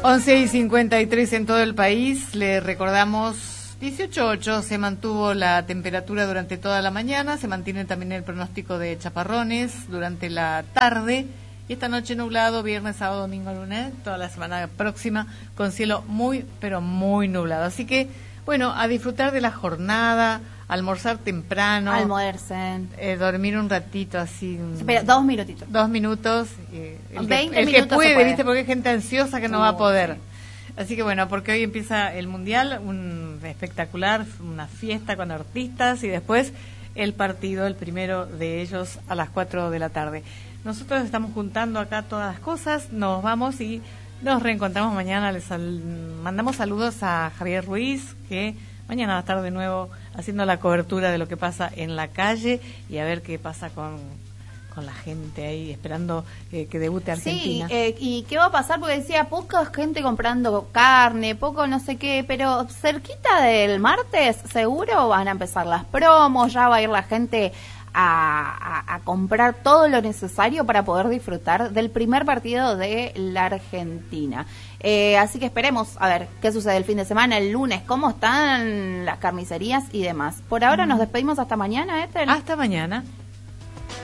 11:53 en todo el país. Le recordamos 18.8, se mantuvo la temperatura durante toda la mañana, se mantiene también el pronóstico de chaparrones durante la tarde y esta noche nublado, viernes, sábado, domingo, lunes, toda la semana próxima con cielo muy, pero muy nublado. Así que, bueno, a disfrutar de la jornada, almorzar temprano. Almuercen. Dormir un ratito así. Espera, 2 minutitos. 2 minutos. 20 el minutos que puede, se puede, ¿viste? Porque hay gente ansiosa que no va a poder. Sí. Así que bueno, porque hoy empieza el Mundial, un espectacular, una fiesta con artistas y después el partido, el primero de ellos a las 4 de la tarde. Nosotros estamos juntando acá todas las cosas, nos vamos y nos reencontramos mañana. Les mandamos saludos a Javier Ruiz, que mañana va a estar de nuevo haciendo la cobertura de lo que pasa en la calle y a ver qué pasa con la gente ahí esperando que debute Argentina. Sí, y qué va a pasar, porque decía, poca gente comprando carne, poco no sé qué, pero cerquita del martes seguro van a empezar las promos, ya va a ir la gente a comprar todo lo necesario para poder disfrutar del primer partido de la Argentina. Así que esperemos a ver qué sucede el fin de semana, el lunes, cómo están las carnicerías y demás. Por ahora nos despedimos hasta mañana, Ethel. Hasta mañana.